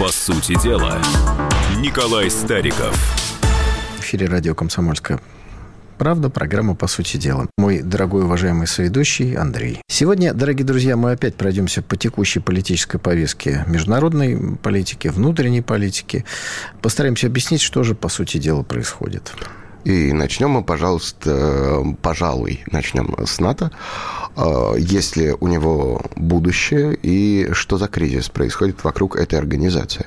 По сути дела, Николай Стариков. В эфире радио «Комсомольская правда», программа «По сути дела». Мой дорогой уважаемый соведущий Андрей. Сегодня, дорогие друзья, мы опять пройдемся по текущей политической повестке международной политики, внутренней политики. Постараемся объяснить, что же, по сути дела, происходит. И начнем мы, пожалуй, начнем с НАТО. Есть ли у него будущее и что за кризис происходит вокруг этой организации?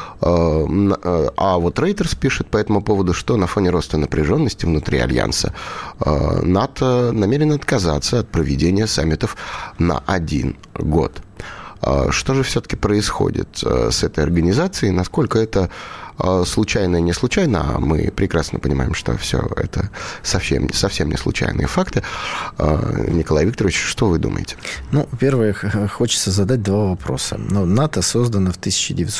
А вот Рейтерс пишет по этому поводу, что на фоне роста напряженности внутри Альянса НАТО намерен отказаться от проведения саммитов на 1 год. Что же все-таки происходит с этой организацией? Насколько это случайно и не случайно? А мы прекрасно понимаем, что все это совсем не случайные факты. Николай Викторович, что вы думаете? Первое, хочется задать два вопроса. НАТО создано в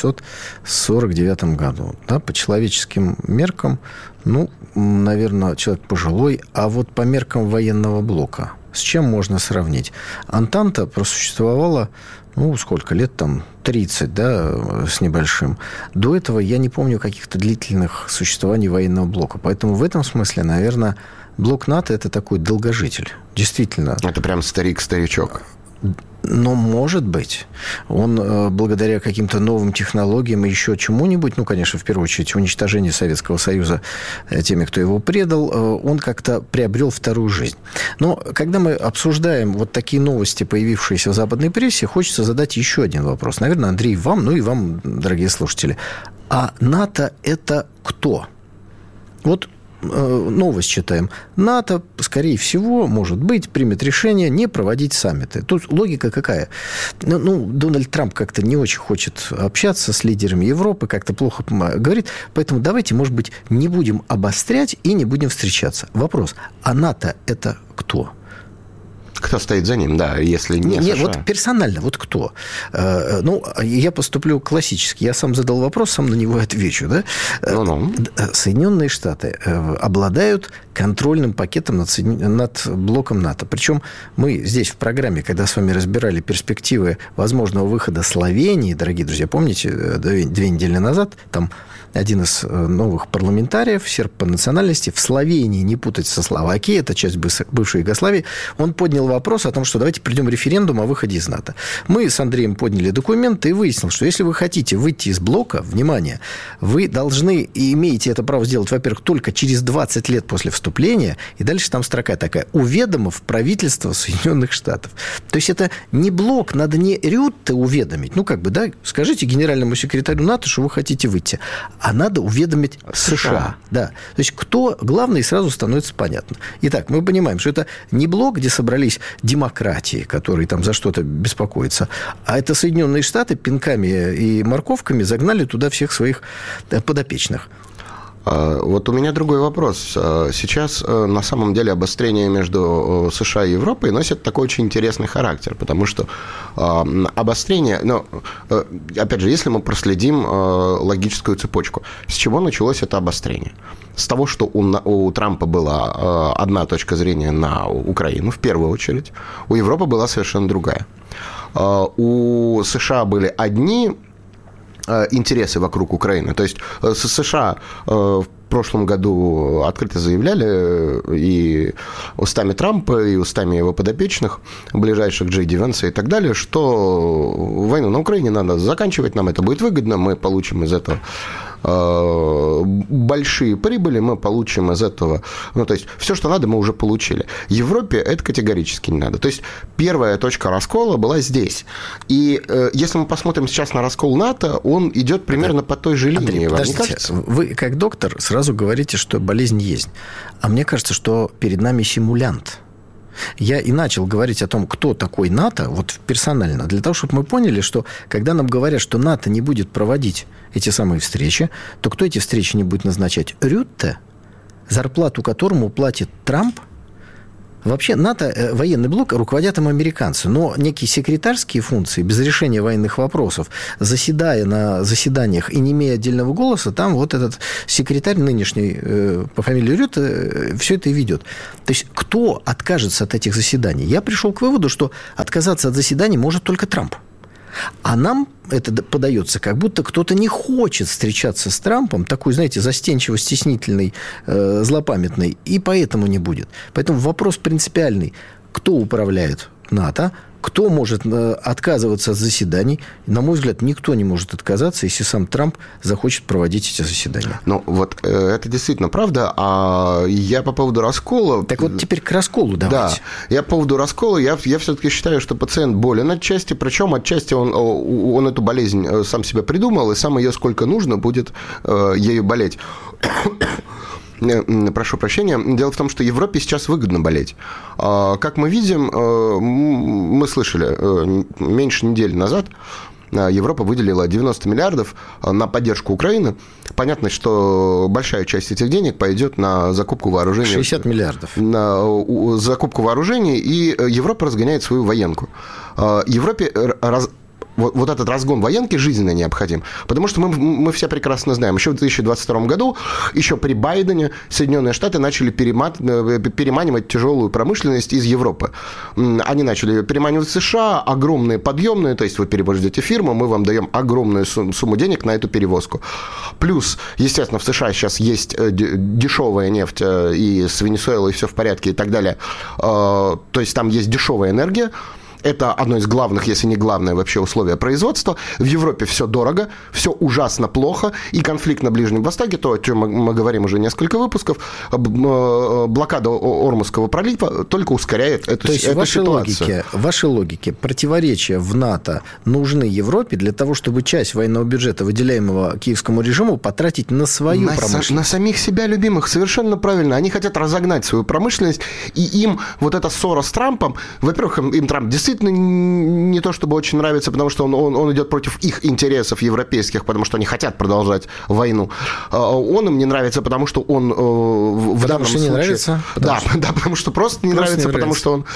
1949 году. Да, по человеческим меркам, наверное, человек пожилой, а вот по меркам военного блока с чем можно сравнить? Антанта просуществовала, сколько лет там, 30, да, с небольшим. До этого я не помню каких-то длительных существований военного блока. Поэтому в этом смысле, наверное, блок НАТО – это такой долгожитель. Действительно. Это прям старик-старичок. Но, может быть, он благодаря каким-то новым технологиям и еще чему-нибудь, конечно, в первую очередь, уничтожению Советского Союза теми, кто его предал, он как-то приобрел вторую жизнь. Но когда мы обсуждаем вот такие новости, появившиеся в западной прессе, хочется задать еще один вопрос. Наверное, Андрей, вам, и вам, дорогие слушатели. А НАТО – это кто? Вот новость читаем. НАТО, скорее всего, может быть, примет решение не проводить саммиты. Тут логика какая? Дональд Трамп как-то не очень хочет общаться с лидерами Европы, как-то плохо говорит. Поэтому давайте, может быть, не будем обострять и не будем встречаться. Вопрос. А НАТО – это кто? Кто стоит за ним, да, если не США? Вот персонально, вот кто? Я поступлю классически. Я сам задал вопрос, сам на него отвечу. Да? Соединенные Штаты обладают контрольным пакетом над блоком НАТО. Причем мы здесь в программе, когда с вами разбирали перспективы возможного выхода Словении, дорогие друзья, помните, 2 недели назад там один из новых парламентариев, серб по национальности, в Словении, не путать со Словакией, это часть бывшей Югославии, он поднял вопрос о том, что давайте проведем референдум о выходе из НАТО. Мы с Андреем подняли документы и выяснилось, что если вы хотите выйти из блока, внимание, вы должны и имеете это право сделать, во-первых, только через 20 лет после вступления, и дальше там строка такая: уведомив правительство Соединенных Штатов. То есть это не блок, надо не Рютте уведомить, скажите генеральному секретарю НАТО, что вы хотите выйти, а надо уведомить США. Да. То есть кто главный, сразу становится понятно. Итак, мы понимаем, что это не блок, где собрались демократии, которые там за что-то беспокоятся, а это Соединенные Штаты пинками и морковками загнали туда всех своих подопечных. Вот у меня другой вопрос. Сейчас, на самом деле, обострение между США и Европой носит такой очень интересный характер, потому что обострение... опять же, если мы проследим логическую цепочку, с чего началось это обострение? С того, что у Трампа была одна точка зрения на Украину, в первую очередь, у Европы была совершенно другая. У США были одни интересы вокруг Украины. То есть США в прошлом году открыто заявляли и устами Трампа, и устами его подопечных, ближайших Джей Ди Венса и так далее, что войну на Украине надо заканчивать, нам это будет выгодно, мы получим из этого большие прибыли, мы получим из этого... то есть, все, что надо, мы уже получили. Европе это категорически не надо. То есть, первая точка раскола была здесь. И если мы посмотрим сейчас на раскол НАТО, он идет примерно по той же линии. Андрей, подождите, вы, как доктор, сразу говорите, что болезнь есть. А мне кажется, что перед нами симулянт. Я и начал говорить о том, кто такой НАТО, вот персонально, для того, чтобы мы поняли, что когда нам говорят, что НАТО не будет проводить эти самые встречи, то кто эти встречи не будет назначать? Рютте, зарплату которому платит Трамп. Вообще НАТО, военный блок, руководят им американцы, но некие секретарские функции, без решения военных вопросов, заседая на заседаниях и не имея отдельного голоса, там вот этот секретарь нынешний по фамилии Рютте все это и ведет. То есть кто откажется от этих заседаний? Я пришел к выводу, что отказаться от заседаний может только Трамп. А нам это подается, как будто кто-то не хочет встречаться с Трампом, такой, знаете, застенчиво-стеснительный, злопамятный, и поэтому не будет. Поэтому вопрос принципиальный. Кто управляет НАТО? Кто может отказываться от заседаний? На мой взгляд, никто не может отказаться, если сам Трамп захочет проводить эти заседания. Ну, вот это действительно правда. А я по поводу раскола... Так вот теперь к расколу давайте. Да, я по поводу раскола, я все-таки считаю, что пациент болен отчасти, причем отчасти он эту болезнь сам себе придумал, и сам ее сколько нужно будет ею болеть. Прошу прощения. Дело в том, что Европе сейчас выгодно болеть. Как мы видим, мы слышали, меньше недели назад Европа выделила 90 миллиардов на поддержку Украины. Понятно, что большая часть этих денег пойдет на закупку вооружений. 60 миллиардов. На закупку вооружений, и Европа разгоняет свою военку. Европе вот этот разгон военки жизненно необходим. Потому что мы все прекрасно знаем, еще в 2022 году, еще при Байдене, Соединенные Штаты начали переманивать тяжелую промышленность из Европы. Они начали переманивать США, огромные подъемные, то есть вы перевозите фирму, мы вам даем огромную сумму денег на эту перевозку. Плюс, естественно, в США сейчас есть дешевая нефть, и с Венесуэлой все в порядке и так далее. То есть там есть дешевая энергия. Это одно из главных, если не главное вообще условие производства. В Европе все дорого, все ужасно плохо. И конфликт на Ближнем Востоке, то, о чем мы говорим уже несколько выпусков, блокада Ормузского пролива только ускоряет эту ситуацию. То есть в вашей логике противоречия в НАТО нужны Европе для того, чтобы часть военного бюджета, выделяемого киевскому режиму, потратить на свою промышленность. На самих себя любимых, совершенно правильно. Они хотят разогнать свою промышленность, и им вот эта ссора с Трампом, во-первых, им Трамп действительно не то чтобы очень нравится, потому что он идет против их интересов европейских, потому что они хотят продолжать войну. Он им не нравится, потому что он в данном случае... не нравится? Да, потому что просто не нравится, потому что он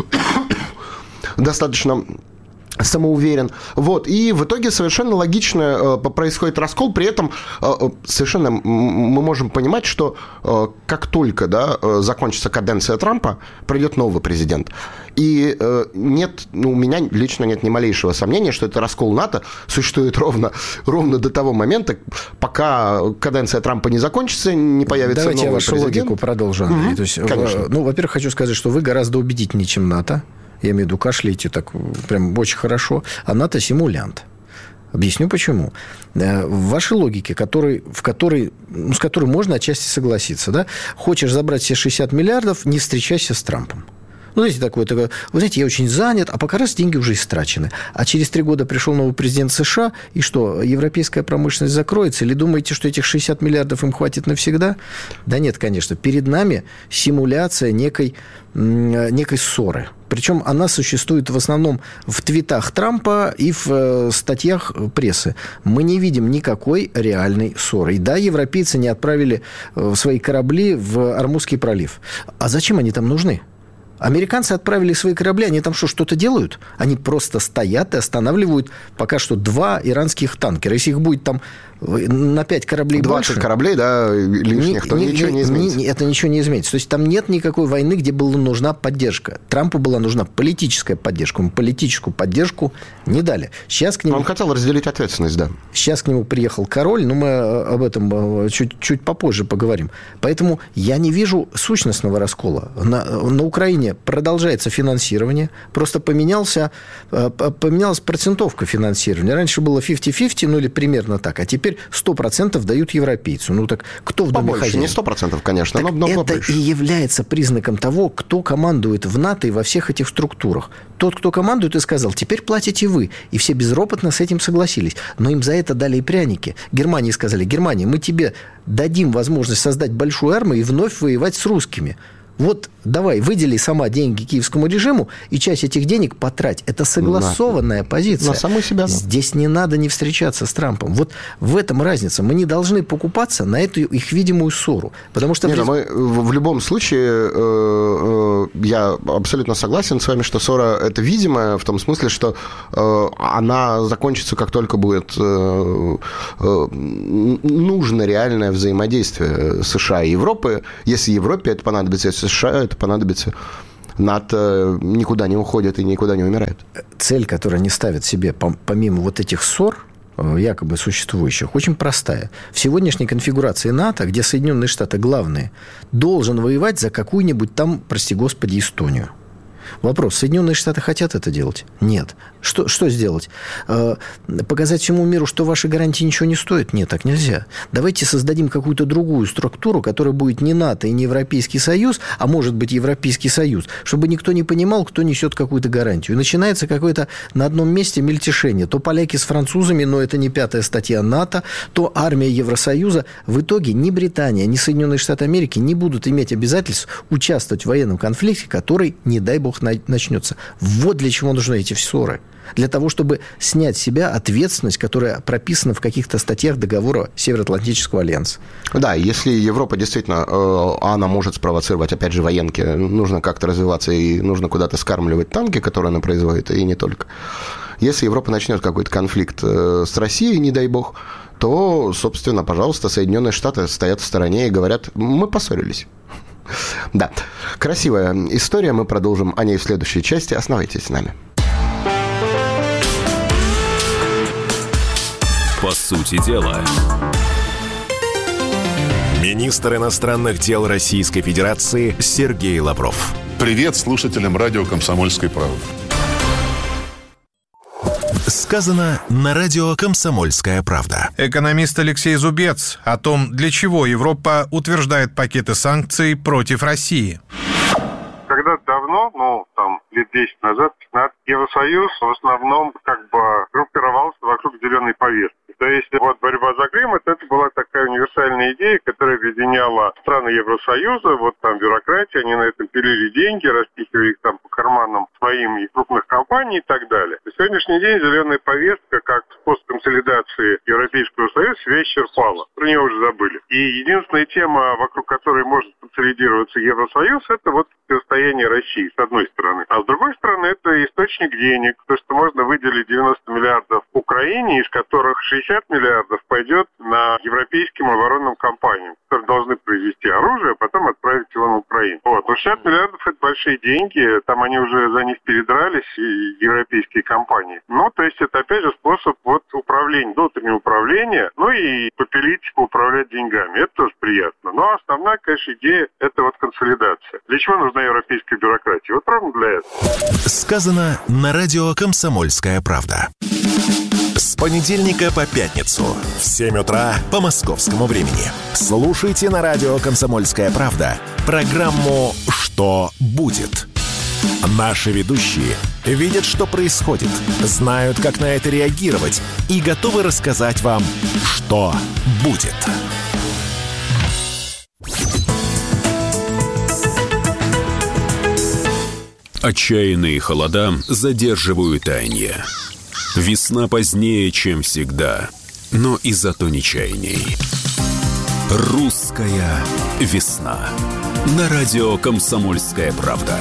достаточно самоуверен. Вот. И в итоге совершенно логично происходит раскол. При этом совершенно мы можем понимать, что как только закончится каденция Трампа, придет новый президент. И нет, у меня лично нет ни малейшего сомнения, что этот раскол НАТО существует ровно до того момента, пока каденция Трампа не закончится, не появится новый президент. Давайте я вашу логику продолжу, Андрей. То есть, конечно. Во-первых, хочу сказать, что вы гораздо убедительнее, чем НАТО. Я имею в виду, кашляете так прям очень хорошо. А НАТО симулянт. Объясню, почему. В вашей логике, с которой можно отчасти согласиться, да? Хочешь забрать все 60 миллиардов, не встречайся с Трампом. Ну, знаете, такое, вы знаете, я очень занят, а пока раз деньги уже истрачены. А через 3 года пришел новый президент США, и что, европейская промышленность закроется? Или думаете, что этих 60 миллиардов им хватит навсегда? Да нет, конечно. Перед нами симуляция некой ссоры. Причем она существует в основном в твитах Трампа и в статьях прессы. Мы не видим никакой реальной ссоры. И да, европейцы не отправили свои корабли в Ормузский пролив. А зачем они там нужны? Американцы отправили свои корабли, они там что-то делают? Они просто стоят и останавливают пока что 2 иранских танкера. Если их будет там на 5 кораблей 20 больше... 20 кораблей, да, лишних, то ничего не изменится. Это ничего не изменится. То есть там нет никакой войны, где была нужна поддержка. Трампу была нужна политическая поддержка. Ему политическую поддержку не дали. Сейчас к нему... Он хотел разделить ответственность, да. Сейчас к нему приехал король, но мы об этом чуть попозже поговорим. Поэтому я не вижу сущностного раскола. На Украине продолжается финансирование, просто поменялась процентовка финансирования. Раньше было 50-50, ну или примерно так, а теперь 100% дают европейцу. Ну так кто в доме хозяин? Не 100%, конечно, но это побольше. И является признаком того, кто командует в НАТО и во всех этих структурах. Тот, кто командует, и сказал, теперь платите вы. И все безропотно с этим согласились. Но им за это дали и пряники. Германии сказали, Германия, мы тебе дадим возможность создать большую армию и вновь воевать с русскими. Вот давай, выдели сама деньги киевскому режиму, и часть этих денег потрать. Это согласованная позиция. На саму себя. Да. Здесь не надо не встречаться с Трампом. Вот в этом разница. Мы не должны покупаться на эту их видимую ссору. Потому что... мы в любом случае, я абсолютно согласен с вами, что ссора это видимая, в том смысле, что она закончится, как только будет нужно реальное взаимодействие США и Европы. Если Европе это понадобится, если США это понадобится НАТО никуда не уходит и никуда не умирает. Цель, которую они ставят себе, помимо вот этих ссор, якобы существующих, очень простая. В сегодняшней конфигурации НАТО, где Соединенные Штаты главные, должен воевать за какую-нибудь там, прости господи, Эстонию. Вопрос, Соединенные Штаты хотят это делать? Нет. Что сделать? Показать всему миру, что ваши гарантии ничего не стоят? Нет, так нельзя. Давайте создадим какую-то другую структуру, которая будет не НАТО и не Европейский Союз, а может быть Европейский Союз, чтобы никто не понимал, кто несет какую-то гарантию. И начинается какое-то на одном месте мельтешение. То поляки с французами, но это не 5-я статья НАТО, то армия Евросоюза. В итоге ни Британия, ни Соединенные Штаты Америки не будут иметь обязательств участвовать в военном конфликте, который, не дай бог, начнется. Вот для чего нужны эти ссоры. Для того, чтобы снять с себя ответственность, которая прописана в каких-то статьях договора Североатлантического альянса. Да, если Европа действительно, она может спровоцировать, опять же, военки, нужно как-то развиваться и нужно куда-то скармливать танки, которые она производит, и не только. Если Европа начнет какой-то конфликт с Россией, не дай бог, то, собственно, пожалуйста, Соединенные Штаты стоят в стороне и говорят, мы поссорились. Да, красивая история, мы продолжим о ней в следующей части. Оставайтесь с нами. По сути дела. Министр иностранных дел Российской Федерации Сергей Лавров. Привет слушателям радио «Комсомольской правды». Сказано на радио «Комсомольская правда». Экономист Алексей Зубец о том, для чего Европа утверждает пакеты санкций против России. Когда-то давно, лет 10 назад, 15, Евросоюз в основном группировался вокруг зеленой повестки. То есть борьба за климат, это была такая универсальная идея, которая объединяла страны Евросоюза, бюрократия, они на этом пилили деньги, распихивали их по карманам своим и крупных компаний и так далее. На сегодняшний день зеленая повестка, как способ консолидации Европейского Союза, себя исчерпала. Про нее уже забыли. И единственная тема, вокруг которой может консолидироваться Евросоюз, это противостояние России, с одной стороны. А с другой стороны, это источник денег. То, что можно выделить 90 миллиардов Украине, из которых 60 миллиардов пойдет на европейским оборонным компаниям, которые должны произвести оружие, а потом отправить его на Украину. Но 60 миллиардов – это большие деньги, там они уже за них передрались, и европейские компании. То есть это, опять же, способ управления, внутреннего управления, и попилить, управлять деньгами. Это тоже приятно. Но основная, конечно, идея – это консолидация. Для чего нужна европейская бюрократия? Ровно для этого. Сказано на радио «Комсомольская правда». С понедельника по пятницу в 7 утра по московскому времени. Слушайте на радио «Комсомольская правда» программу «Что будет?». Наши ведущие видят, что происходит, знают, как на это реагировать и готовы рассказать вам, что будет. Отчаянные холода задерживают таяние. Весна позднее, чем всегда, но и зато не чайней. Русская весна. На радио «Комсомольская правда».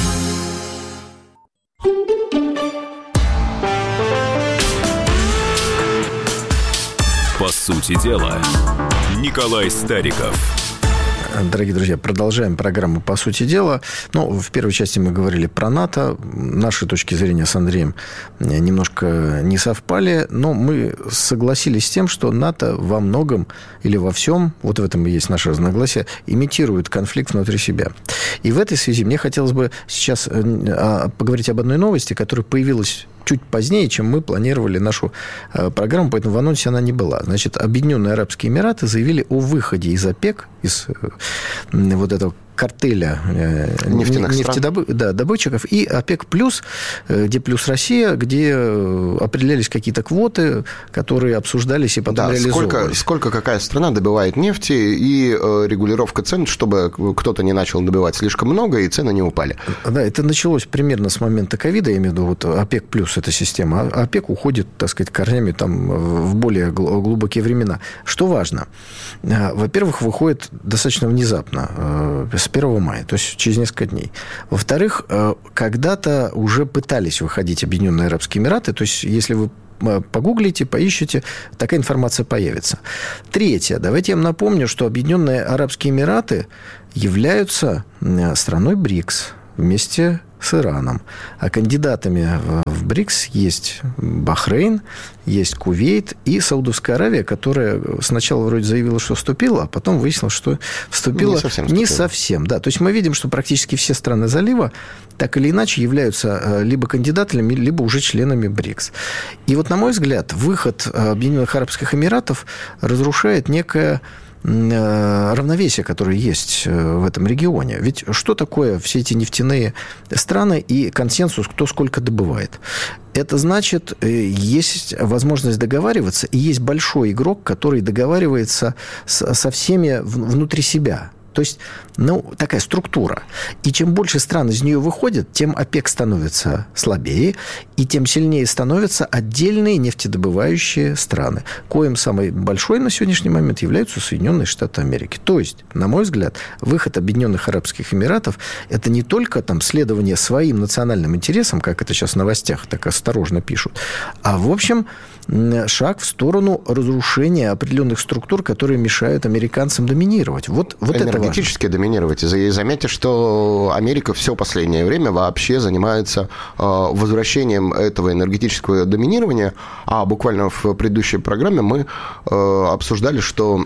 По сути дела, Николай Стариков. Дорогие друзья, продолжаем программу «По сути дела». В первой части мы говорили про НАТО. Наши точки зрения с Андреем немножко не совпали, но мы согласились с тем, что НАТО во многом или во всем, в этом и есть наше разногласие, имитирует конфликт внутри себя. И в этой связи мне хотелось бы сейчас поговорить об одной новости, которая появилась чуть позднее, чем мы планировали нашу программу, поэтому в анонсе она не была. Значит, Объединенные Арабские Эмираты заявили о выходе из ОПЕК, из этого картеля добытчиков, и ОПЕК+, где плюс Россия, где определялись какие-то квоты, которые обсуждались и потом реализовывались. Сколько какая страна добывает нефти, и регулировка цен, чтобы кто-то не начал добывать слишком много, и цены не упали. Да, это началось примерно с момента ковида, я имею в виду, ОПЕК+, эта система. А ОПЕК уходит, корнями в более глубокие времена. Что важно? Во-первых, выходит достаточно внезапно, с 1 мая, то есть через несколько дней. Во-вторых, когда-то уже пытались выходить Объединенные Арабские Эмираты, то есть если вы погуглите, поищите, такая информация появится. Третье. Давайте я вам напомню, что Объединенные Арабские Эмираты являются страной БРИКС. вместе с Ираном. А кандидатами в БРИКС есть Бахрейн, есть Кувейт и Саудовская Аравия, которая сначала вроде заявила, что вступила, а потом выяснилось, что вступила не совсем. Да. То есть мы видим, что практически все страны залива так или иначе являются либо кандидатами, либо уже членами БРИКС. И вот, на мой взгляд, выход Объединенных Арабских Эмиратов разрушает некое равновесие, которое есть в этом регионе. Ведь что такое все эти нефтяные страны и консенсус, кто сколько добывает? Это значит, есть возможность договариваться, и есть большой игрок, который договаривается со всеми внутри себя. То есть, такая структура. И чем больше стран из нее выходит, тем ОПЕК становится слабее, и тем сильнее становятся отдельные нефтедобывающие страны, коим самой большой на сегодняшний момент являются Соединенные Штаты Америки. То есть, на мой взгляд, выход Объединенных Арабских Эмиратов – это не только следование своим национальным интересам, как это сейчас в новостях так осторожно пишут, а, в общем, шаг в сторону разрушения определенных структур, которые мешают американцам доминировать. Вот это энергетически доминировать. И заметьте, что Америка все последнее время вообще занимается возвращением этого энергетического доминирования. А буквально в предыдущей программе мы обсуждали, что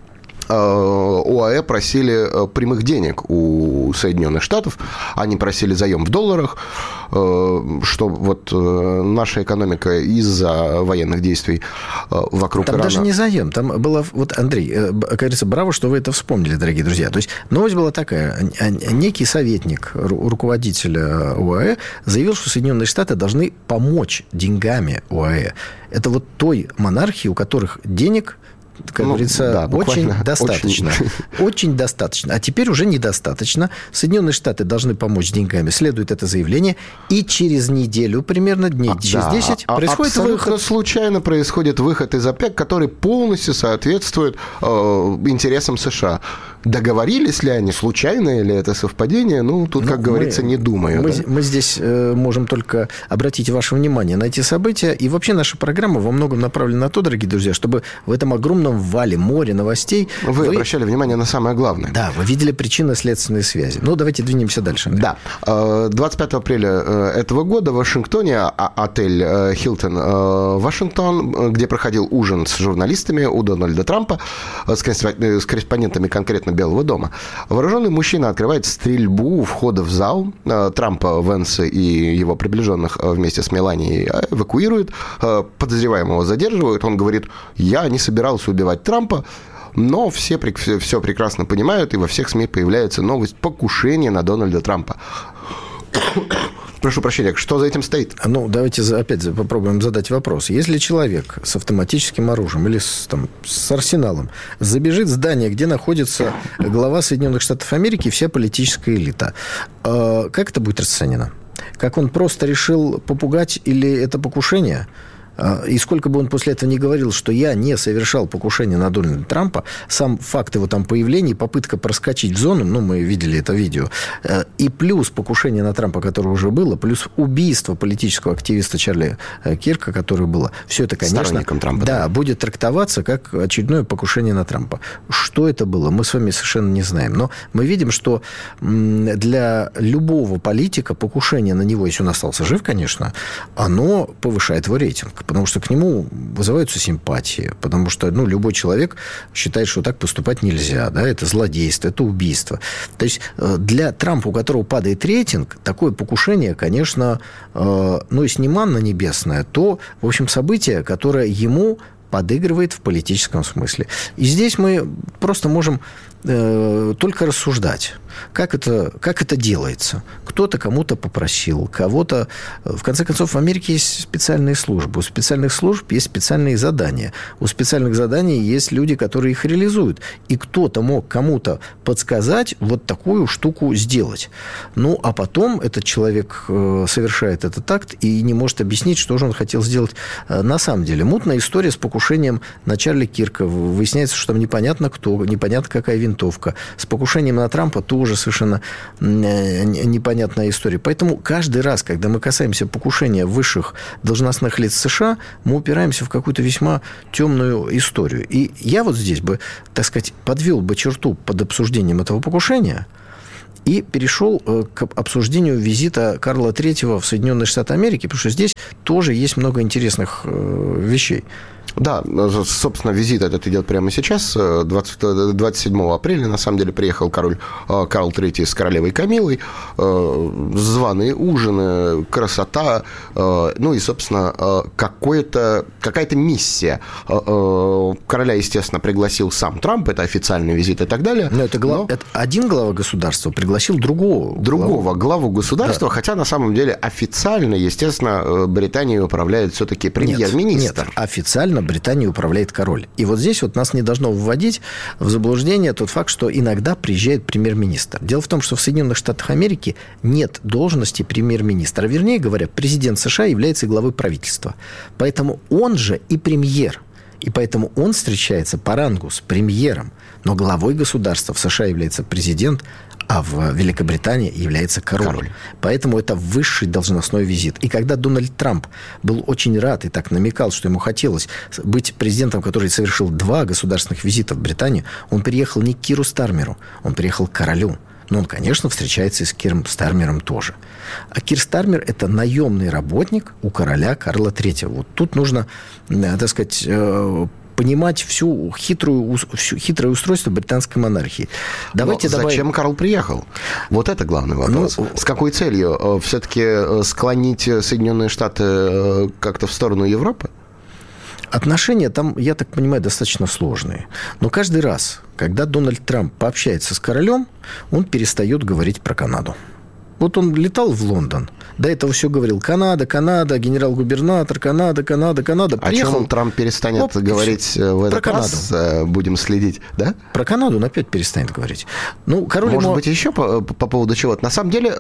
ОАЭ просили прямых денег у Соединенных Штатов, они просили заем в долларах, что вот наша экономика из-за военных действий вокруг Ирана... Там даже не заем, там было... Вот, Андрей, как говорится, браво, что вы это вспомнили, дорогие друзья. То есть новость была такая. Некий советник руководителя ОАЭ заявил, что Соединенные Штаты должны помочь деньгами ОАЭ. Это вот той монархии, у которых денег... как говорится, очень достаточно. Очень достаточно. А теперь уже недостаточно. Соединенные Штаты должны помочь деньгами. Следует это заявление. И через неделю, примерно дней через 10, происходит абсолютно выход. Случайно происходит выход из ОПЕК, который полностью соответствует интересам США. Договорились ли они? Случайно ли это совпадение? Тут, как говорится, не думаю. Мы здесь можем только обратить ваше внимание на эти события. И вообще наша программа во многом направлена на то, дорогие друзья, чтобы в этом огромном вале, море новостей... Вы обращали внимание на самое главное. Да, вы видели причинно-следственные связи. Давайте двинемся дальше. Андрей. Да. 25 апреля этого года в Вашингтоне отель «Хилтон Вашингтон», где проходил ужин с журналистами у Дональда Трампа, с корреспондентами конкретно Белого дома, вооруженный мужчина открывает стрельбу у входа в зал. Трампа, Венса и его приближенных вместе с Меланией эвакуируют. Подозреваемого задерживают. Он говорит: я не собирался убивать Трампа. Но все прекрасно понимают, и во всех СМИ появляется новость покушения на Дональда Трампа. Прошу прощения, что за этим стоит? Давайте опять попробуем задать вопрос. Если человек с автоматическим оружием или с арсеналом забежит в здание, где находится глава Соединенных Штатов Америки и вся политическая элита, как это будет расценено? Как он просто решил попугать, или это покушение? И сколько бы он после этого не говорил, что я не совершал покушение на Дональда Трампа, сам факт его появления, попытка проскочить в зону, мы видели это видео, и плюс покушение на Трампа, которое уже было, плюс убийство политического активиста Чарли Кирка, которое было, все это, конечно, сторонником Трампа, будет трактоваться как очередное покушение на Трампа. Что это было, мы с вами совершенно не знаем. Но мы видим, что для любого политика покушение на него, если он остался жив, конечно, оно повышает его рейтинг. Потому что к нему вызываются симпатии. Потому что любой человек считает, что так поступать нельзя. Да? Это злодейство, это убийство. То есть для Трампа, у которого падает рейтинг, такое покушение, конечно, если не манна небесная, то, в общем, событие, которое ему подыгрывает в политическом смысле. И здесь мы просто можем только рассуждать, как это делается. Кто-то кому-то попросил, кого-то... В конце концов, в Америке есть специальные службы. У специальных служб есть специальные задания. У специальных заданий есть люди, которые их реализуют. И кто-то мог кому-то подсказать вот такую штуку сделать. А потом этот человек совершает этот акт и не может объяснить, что же он хотел сделать на самом деле. Мутная история с покушением на Чарли Кирка. Выясняется, что там непонятно кто, непонятно какая винтовка. С покушением на Трампа тоже совершенно непонятная история. Поэтому каждый раз, когда мы касаемся покушения высших должностных лиц США, мы упираемся в какую-то весьма темную историю. И я вот здесь бы, так сказать, подвел бы черту под обсуждением этого покушения и перешел к обсуждению визита Карла III в Соединенные Штаты Америки, потому что здесь тоже есть много интересных вещей. Да, собственно, визит этот идет прямо сейчас. 27 апреля, на самом деле, приехал король Карл III с королевой Камилой. Званые ужины, красота, ну и, собственно, какая-то миссия. Короля, естественно, пригласил сам Трамп, это официальный визит и так далее. Но это один глава государства пригласил другого главу государства, да. Хотя, на самом деле, официально, естественно, Британией управляет все-таки премьер-министр. Нет, официально Британией управляет король. И вот здесь вот нас не должно вводить в заблуждение тот факт, что иногда приезжает премьер-министр. Дело в том, что в Соединенных Штатах Америки нет должности премьер-министра. Вернее говоря, президент США является главой правительства. Поэтому он же и премьер. И поэтому он встречается по рангу с премьером. Но главой государства в США является президент, а в Великобритании является король. Поэтому это высший должностной визит. И когда Дональд Трамп был очень рад и так намекал, что ему хотелось быть президентом, который совершил 2 государственных визита в Британию, он приехал не к Киру Стармеру, он приехал к королю. Но он, конечно, встречается и с Киром Стармером тоже. А Кир Стармер – это наемный работник у короля Карла III. Вот тут нужно, так сказать, понимать хитрое устройство британской монархии. Зачем Карл приехал? Вот это главный вопрос. С какой целью? Все-таки склонить Соединенные Штаты как-то в сторону Европы? Отношения там, я так понимаю, достаточно сложные. Но каждый раз, когда Дональд Трамп пообщается с королем, он перестает говорить про Канаду. Вот он летал в Лондон, до этого все говорил: Канада, генерал-губернатор, Канада. Приехал, о чем Трамп перестанет говорить в этот раз? Будем следить, да? Про Канаду он опять перестанет говорить. Может быть, еще по поводу чего-то. На самом деле,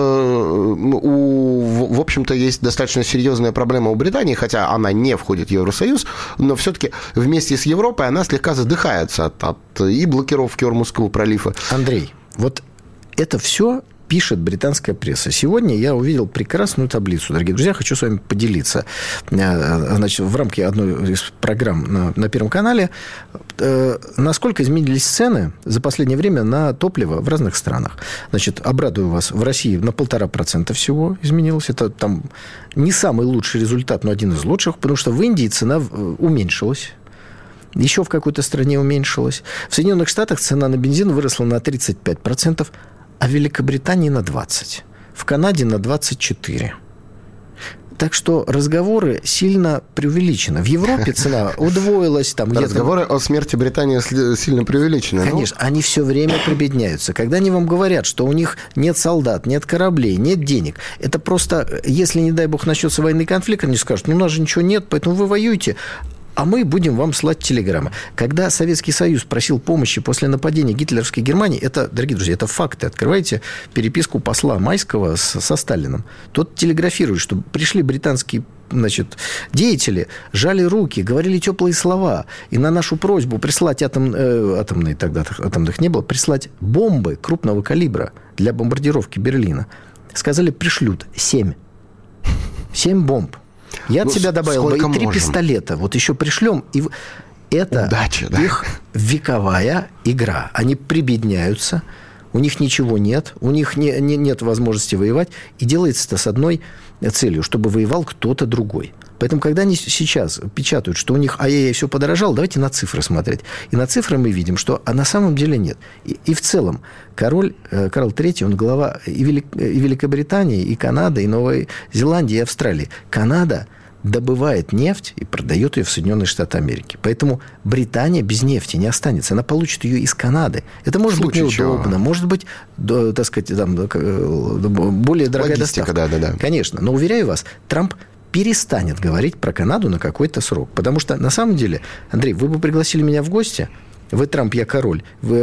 в общем-то, есть достаточно серьезная проблема у Британии, хотя она не входит в Евросоюз, но все-таки вместе с Европой она слегка задыхается от и блокировки Ормузского пролива. Андрей, вот это все пишет британская пресса. Сегодня я увидел прекрасную таблицу, дорогие друзья, хочу с вами поделиться. Значит, в рамках одной из программ на Первом канале, насколько изменились цены за последнее время на топливо в разных странах. Значит, обрадую вас, в России на 1,5% всего изменилось. Это там не самый лучший результат, но один из лучших, потому что в Индии цена уменьшилась. Еще в какой-то стране уменьшилась. В Соединенных Штатах цена на бензин выросла на 35%, а в Великобритании на 20%. В Канаде на 24%. Так что разговоры сильно преувеличены. В Европе цена удвоилась. Там разговоры о смерти Британии сильно преувеличены. Конечно, они все время прибедняются. Когда они вам говорят, что у них нет солдат, нет кораблей, нет денег, это просто, если, не дай бог, начнется военный конфликт, они скажут: у нас же ничего нет, поэтому вы воюете, а мы будем вам слать телеграммы. Когда Советский Союз просил помощи после нападения гитлеровской Германии, это, дорогие друзья, это факты. Открывайте переписку посла Майского со Сталиным. Тот телеграфирует, что пришли британские, значит, деятели, жали руки, говорили теплые слова. И на нашу просьбу прислать атомные, тогда атомных не было, прислать бомбы крупного калибра для бомбардировки Берлина. Сказали, пришлют 7 бомб. Я от себя добавил бы и 3 пистолета. Вот еще пришлем. И это удача, да? Их вековая игра. Они прибедняются, у них ничего нет, у них нет возможности воевать. И делается это с одной целью, чтобы воевал кто-то другой. Поэтому, когда они сейчас печатают, что у них все подорожало, давайте на цифры смотреть. И на цифры мы видим, что на самом деле нет. И в целом Карл III, он глава и Великобритании, и Канады, и Новой Зеландии, и Австралии. Канада добывает нефть и продает ее в Соединенные Штаты Америки. Поэтому Британия без нефти не останется. Она получит ее из Канады. Это может быть неудобно, может быть, так сказать, более дорогая доставка. Да. Конечно. Но, уверяю вас, Трамп перестанет говорить про Канаду на какой-то срок. Потому что, на самом деле, Андрей, вы бы пригласили меня в гости, вы Трамп, я король,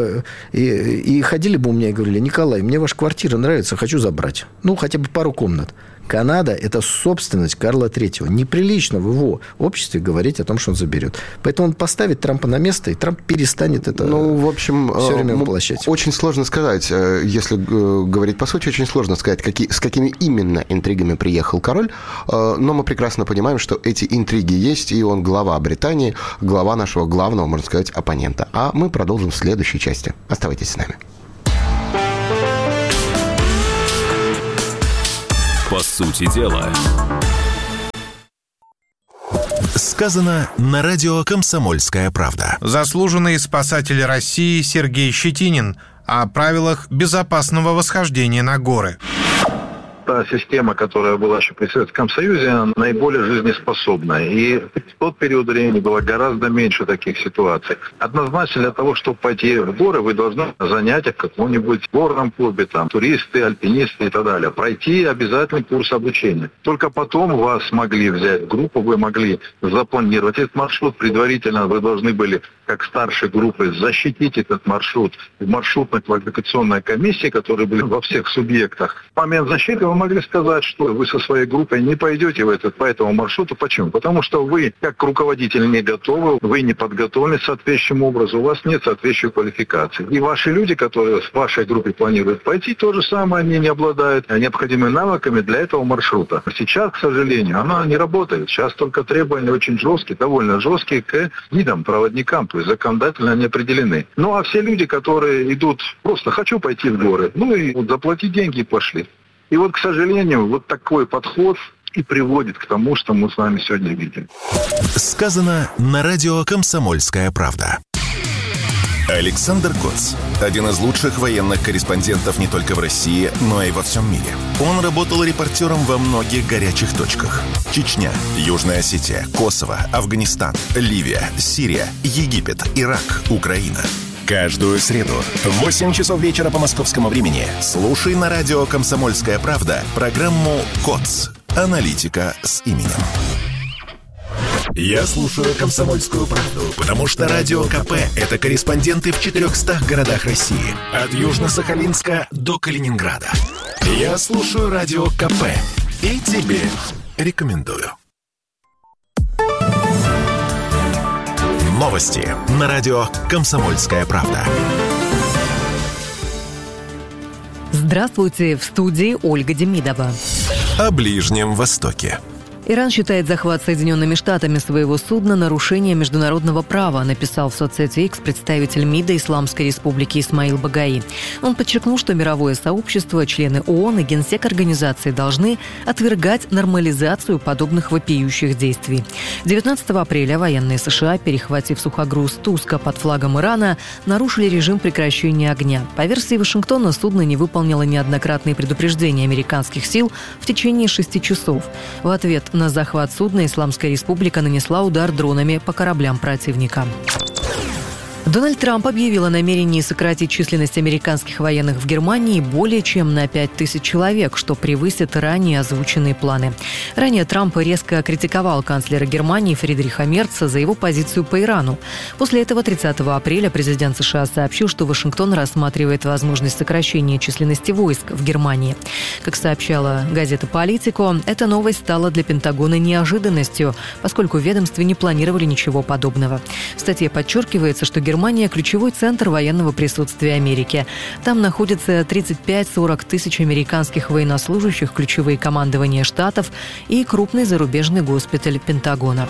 и ходили бы у меня и говорили: Николай, мне ваша квартира нравится, хочу забрать. Хотя бы пару комнат. Канада – это собственность Карла III. Неприлично в его обществе говорить о том, что он заберет. Поэтому он поставит Трампа на место, и Трамп перестанет это все время воплощать. Очень сложно сказать, если говорить по сути, очень сложно сказать, с какими именно интригами приехал король. Но мы прекрасно понимаем, что эти интриги есть, и он глава Британии, глава нашего главного, можно сказать, оппонента. А мы продолжим в следующей части. Оставайтесь с нами. По сути дела. Сказано на радио «Комсомольская правда». Заслуженный спасатель России Сергей Щетинин о правилах безопасного восхождения на горы. Та система, которая была еще при Советском Союзе, она наиболее жизнеспособна. И в тот период времени было гораздо меньше таких ситуаций. Однозначно, для того, чтобы пойти в горы, вы должны занятия в каком-нибудь горном клубе, там, туристы, альпинисты и так далее. Пройти обязательный курс обучения. Только потом вас могли взять в группу, вы могли запланировать этот маршрут. Предварительно вы должны были, как старшей группы, защитить этот маршрут в маршрутно-квалификационной комиссии, которые были во всех субъектах. В момент защиты вы могли сказать, что вы со своей группой не пойдете по этому маршруту. Почему? Потому что вы, как руководитель, не готовы, вы не подготовлены соответствующим образом, у вас нет соответствующей квалификации. И ваши люди, которые в вашей группе планируют пойти, то же самое, они не обладают необходимыми навыками для этого маршрута. Сейчас, к сожалению, она не работает. Сейчас только требования очень жесткие, довольно жесткие к гидам, проводникам, то есть законодательно они определены. Ну а все люди, которые идут просто «хочу пойти в горы», ну и вот заплати деньги и пошли. И вот, к сожалению, вот такой подход и приводит к тому, что мы с вами сегодня видим. Сказано на радио «Комсомольская правда». Александр Коц – один из лучших военных корреспондентов не только в России, но и во всем мире. Он работал репортером во многих горячих точках. Чечня, Южная Осетия, Косово, Афганистан, Ливия, Сирия, Египет, Ирак, Украина. Каждую среду в 8 часов вечера по московскому времени слушай на радио «Комсомольская правда» программу «КОЦ. Аналитика с именем». Я слушаю «Комсомольскую правду», потому что Радио КП – это корреспонденты в 400 городах России. От Южно-Сахалинска до Калининграда. Я слушаю Радио КП и тебе рекомендую. Новости на радио «Комсомольская правда». Здравствуйте, в студии Ольга Демидова. О Ближнем Востоке. Иран считает захват Соединенными Штатами своего судна нарушением международного права, написал в соцсети X представитель МИДа Исламской Республики Исмаил Багаи. Он подчеркнул, что мировое сообщество, члены ООН и Генсек организации должны отвергать нормализацию подобных вопиющих действий. 19 апреля военные США, перехватив сухогруз «Туска» под флагом Ирана, нарушили режим прекращения огня. По версии Вашингтона, судно не выполнило неоднократные предупреждения американских сил в течение 6 часов. В ответ на захват судна Исламская Республика нанесла удар дронами по кораблям противника. Дональд Трамп объявил о намерении сократить численность американских военных в Германии более чем на 5000 человек, что превысит ранее озвученные планы. Ранее Трамп резко критиковал канцлера Германии Фридриха Мерца за его позицию по Ирану. После этого 30 апреля президент США сообщил, что Вашингтон рассматривает возможность сокращения численности войск в Германии. Как сообщала газета «Политико», эта новость стала для Пентагона неожиданностью, поскольку в ведомстве не планировали ничего подобного. В статье подчеркивается, что Германия – ключевой центр военного присутствия Америки. Там находится 35-40 тысяч американских военнослужащих, ключевые командования штатов и крупный зарубежный госпиталь Пентагона.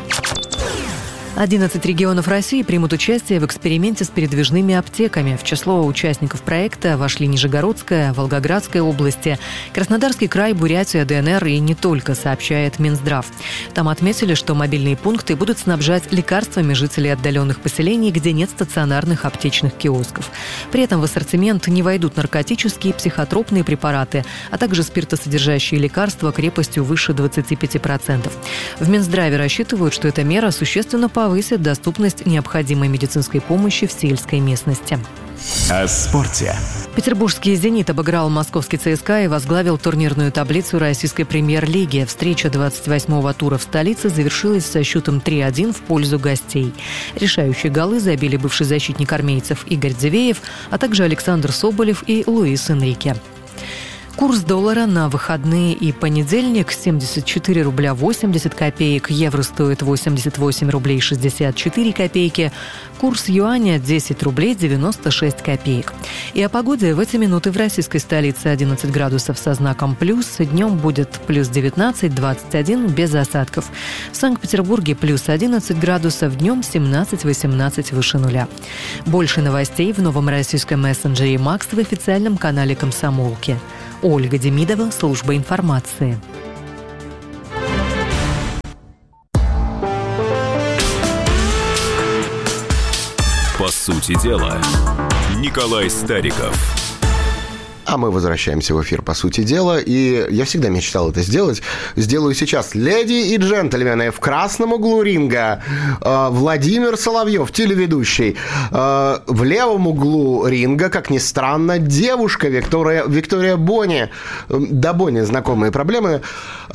11 регионов России примут участие в эксперименте с передвижными аптеками. В число участников проекта вошли Нижегородская, Волгоградская области, Краснодарский край, Бурятия, ДНР и не только, сообщает Минздрав. Там отметили, что мобильные пункты будут снабжать лекарствами жителей отдаленных поселений, где нет стационарных аптечных киосков. При этом в ассортимент не войдут наркотические и психотропные препараты, а также спиртосодержащие лекарства крепостью выше 25%. В Минздраве рассчитывают, что эта мера существенно повысит доступность необходимой медицинской помощи в сельской местности. О спорте. Петербургский «Зенит» обыграл московский ЦСКА и возглавил турнирную таблицу российской премьер-лиги. Встреча 28-го тура в столице завершилась со счетом 3-1 в пользу гостей. Решающие голы забили бывший защитник армейцев Игорь Дивеев, а также Александр Соболев и Луис Энрике. Курс доллара на выходные и понедельник: 74 рубля 80 копеек, евро стоит 88 рублей 64 копейки, курс юаня 10 рублей 96 копеек. И о погоде в эти минуты в российской столице 11 градусов со знаком плюс, днем будет плюс 19-21 без осадков. В Санкт-Петербурге плюс 11 градусов, днем 17-18 выше нуля. Больше новостей в новом российском мессенджере Макс в официальном канале «Комсомолки». Ольга Демидова, служба информации. По сути дела, Николай Стариков. А мы возвращаемся в эфир «По сути дела», и я всегда мечтал это сделать. Сделаю сейчас. Леди и джентльмены, в красном углу ринга Владимир Соловьев, телеведущий. В левом углу ринга, как ни странно, девушка Виктория Бони. Да, Бони, знакомые проблемы.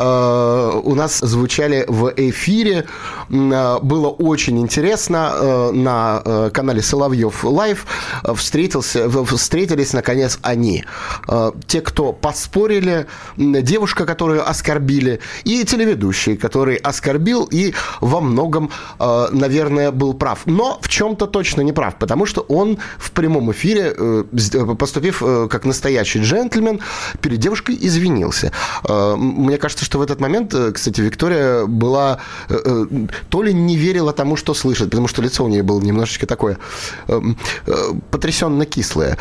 У нас звучали в эфире. Было очень интересно. На канале Соловьев Лайв встретились, наконец, они. Те, кто поспорили, девушка, которую оскорбили, и телеведущий, который оскорбил и во многом, наверное, был прав. Но в чем-то точно не прав, потому что он в прямом эфире, поступив как настоящий джентльмен, перед девушкой извинился. Мне кажется, что в этот момент, кстати, Виктория была... То ли не верила тому, что слышит, потому что лицо у нее было немножечко такое потрясенно кислое.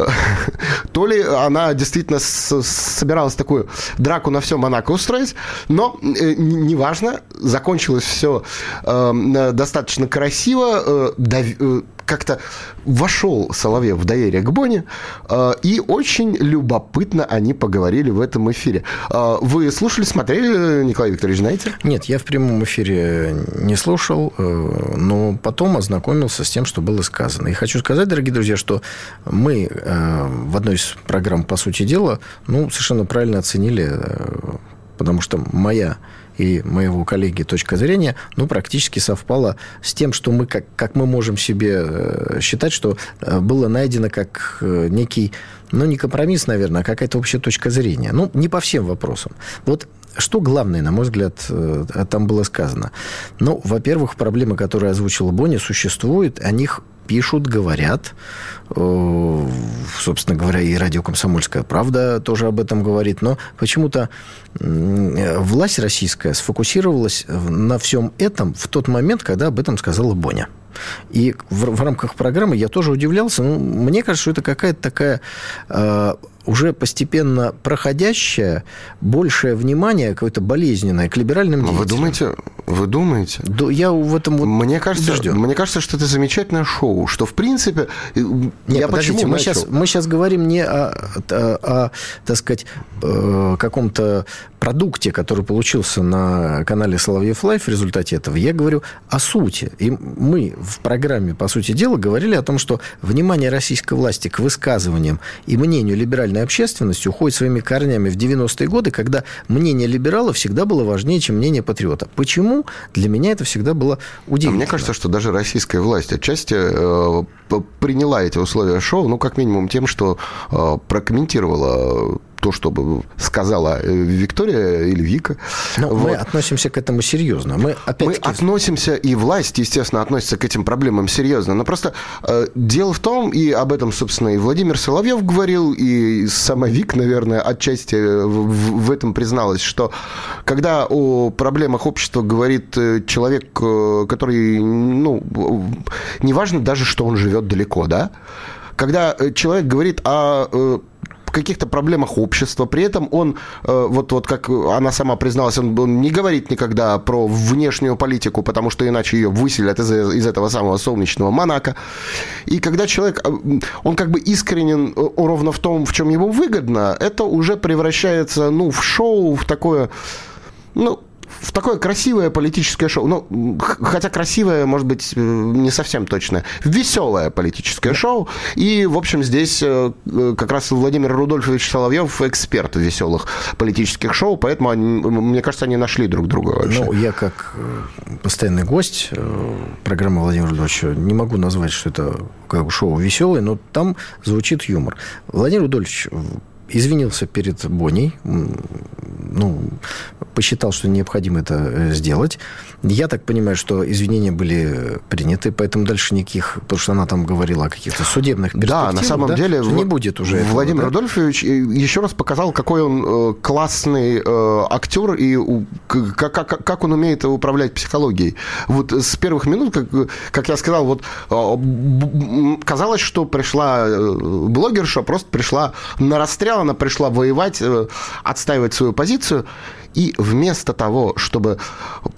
То ли она действительно собиралась такую драку на все Монако устроить, но неважно, закончилось все достаточно красиво, как-то вошел Соловьев в доверие к Бони, и очень любопытно они поговорили в этом эфире. Вы слушали, смотрели, Николай Викторович, знаете? Нет, я в прямом эфире не слушал, но потом ознакомился с тем, что было сказано. И хочу сказать, дорогие друзья, что мы в одной из программ «По сути дела» совершенно правильно оценили, потому что моя и моего коллеги точка зрения, практически совпала с тем, что мы, как мы можем себе считать, что было найдено как некий, не компромисс, наверное, а какая-то общая точка зрения. Не по всем вопросам. Вот что главное, на мой взгляд, там было сказано? Во-первых, проблемы, которые озвучила Бони, существуют, о них пишут, говорят. Собственно говоря, и радио «Комсомольская правда» тоже об этом говорит. Но почему-то власть российская сфокусировалась на всем этом в тот момент, когда об этом сказала Боня. И в рамках программы я тоже удивлялся. Мне кажется, что это какая-то такая уже постепенно проходящее большее внимание, какое-то болезненное к либеральным деятелям. Вы думаете? Да, я в этом мне кажется, что это замечательное шоу, что, в принципе... Нет, подождите, мы сейчас говорим не о, так сказать, каком-то продукте, который получился на канале Соловьев Лайв в результате этого. Я говорю о сути. И мы в программе «По сути дела» говорили о том, что внимание российской власти к высказываниям и мнению либеральной общественности уходит своими корнями в 90-е годы, когда мнение либерала всегда было важнее, чем мнение патриота. Почему? Для меня это всегда было удивительно. Мне кажется, что даже российская власть отчасти приняла эти условия шоу, как минимум тем, что прокомментировала то, что сказала Виктория или Вика. Мы относимся к этому серьезно. Мы относимся, и власть, естественно, относится к этим проблемам серьезно. Но просто дело в том, и об этом, собственно, и Владимир Соловьев говорил, и сама Вик, наверное, отчасти в этом призналась, что когда о проблемах общества говорит человек, который, неважно даже, что он живет далеко, да? Когда человек говорит о каких-то проблемах общества. При этом он, вот как она сама призналась, он не говорит никогда про внешнюю политику, потому что иначе ее выселят из этого самого солнечного Монако. И когда человек, он как бы искренен ровно в том, в чем ему выгодно, это уже превращается, в шоу, в такое... в такое красивое политическое шоу. Хотя красивое, может быть, не совсем точно. Веселое политическое шоу. И, в общем, здесь как раз Владимир Рудольфович Соловьев эксперт в веселых политических шоу, поэтому, мне кажется, они нашли друг друга вообще. Я как постоянный гость программы Владимира Рудольфовича не могу назвать, что это как шоу веселое, но там звучит юмор. Владимир Рудольфович извинился перед Боней, посчитал, что необходимо это сделать. Я так понимаю, что извинения были приняты, поэтому дальше никаких, потому что она там говорила о каких-то судебных перспективах. Да, на самом деле не будет уже Владимир Рудольфович еще раз показал, какой он классный актер и как он умеет управлять психологией. Вот с первых минут, как я сказал, казалось, что пришла блогерша, просто пришла на расстрел, она пришла воевать, отстаивать свою позицию, и вместо того, чтобы